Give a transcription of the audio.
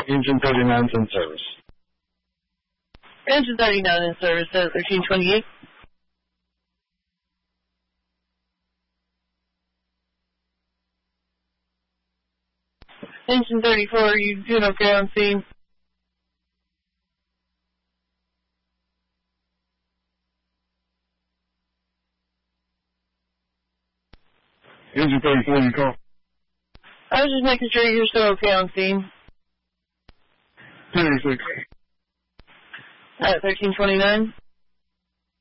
Engine 39's in service. Engine 39 in service at 1328. Engine 34, are you doing okay on scene? Engine 34, you call? I was just making sure you're still okay on scene. 1086. At 1329.